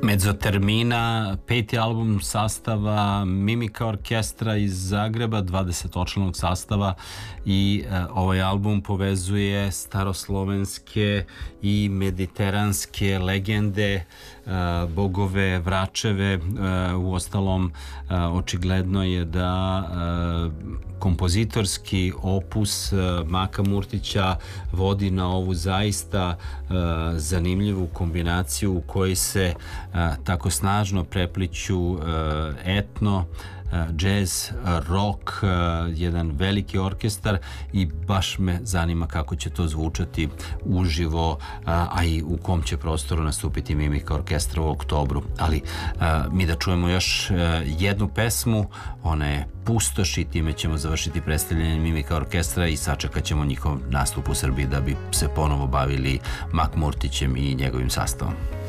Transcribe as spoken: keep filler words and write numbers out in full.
Mezzotermina, peti album sastava Mimika orkestra iz Zagreba, dvadesetočlanog sastava, i uh, ovaj album povezuje staroslovenske i mediteranske legende, uh, bogove, vračeve. Uh, u ostalom, uh, očigledno je da uh, kompozitorski opus uh, Maka Murtića vodi na ovu zaista uh, zanimljivu kombinaciju u kojoj se uh, tako snažno prepliću uh, etno, uh, džez, rock, uh, jedan veliki orkestar, i baš me zanima kako će to zvučati uživo, uh, a i u kom će prostoru nastupiti Mimika orkestra u oktobru. Ali uh, mi da čujemo još uh, jednu pesmu, ona je Pustoš, i time ćemo završiti predstavljanje Mimika orkestra i sačekat ćemo njihov nastup u Srbiji da bi se ponovo bavili Mak Murtićem i njegovim sastavom.